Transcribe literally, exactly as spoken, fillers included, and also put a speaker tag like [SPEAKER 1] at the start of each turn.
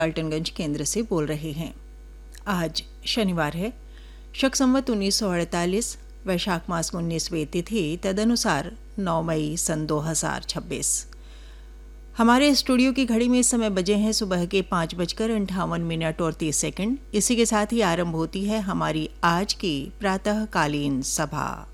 [SPEAKER 1] पलटनगंज केंद्र से बोल रहे हैं। आज शनिवार है, शक संवत उन्नीस सौ अड़तालीस, वैशाख मास उन्नीसवीं तिथि, तदनुसार नौ मई सन दो हज़ार छब्बीस। हमारे स्टूडियो की घड़ी में इस समय बजे हैं सुबह के पाँच बजकर अंठावन मिनट और तीस सेकंड। इसी के साथ ही आरंभ होती है हमारी आज की प्रातःकालीन सभा।